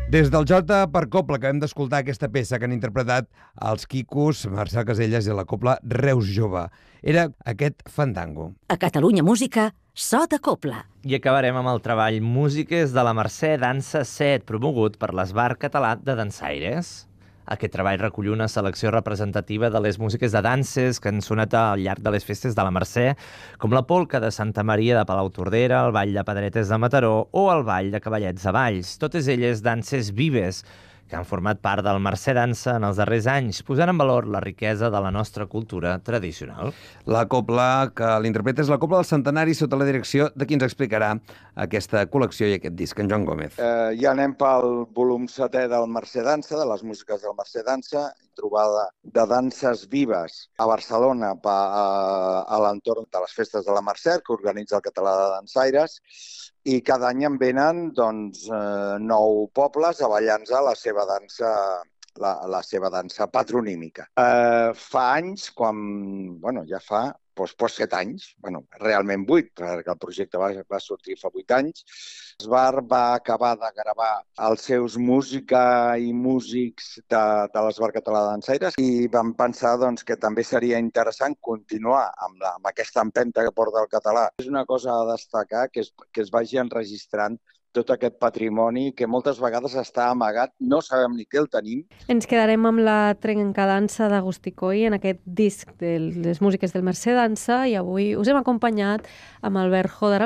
Des del Jota per Copla, que hem d'escoltar aquesta peça que han interpretat els Quicos, Marcel Caselles i la Copla Reus Jove. Era aquest fandango. A Catalunya Música, so de Copla. I acabarem amb el treball Músiques de la Mercè Dansa 7, promogut per l'Esbar Català de Dansaires. Aquest treball recull una selecció representativa de les músiques de danses que han sonat al llarg de les festes de la Mercè, com la polca de Santa Maria de Palautordera, el ball de Pedretes de Mataró o el ball de Cavallets de Valls. Totes elles danses vives que han format part del Mercè Dansa en els darrers anys, posant en valor la riquesa de la nostra cultura tradicional. La copla que l'interpreta és la Copla del Centenari sota la direcció de qui ens explicarà aquesta col·lecció i aquest disc, en Joan Gómez. Ja anem pel volum 7è del Mercè Dansa, de les músiques del Mercè Dansa, trobada de danses vives a Barcelona a l'entorn de les festes de la Mercè, que organitza el Català de Dansaires, i cada any en venen 9 pobles a ballar-nos la seva dansa, la seva dansa patronímica. Fa anys, ja fa 7 anys, realment 8, perquè el projecte va sortir fa 8 anys, l'Esbar va acabar de gravar els seus música i músics de l'Esbar Català de Dansaires i vam pensar que també seria interessant continuar amb aquesta empenta que porta el català. És una cosa a destacar que es vagi enregistrant tot aquest patrimoni que moltes vegades està amagat, no sabem ni què el tenim. Ens quedarem amb la trencadansa d'Agustí Coll en aquest disc de les músiques del Mercè Dansa i avui us hem acompanyat amb Albert Joder.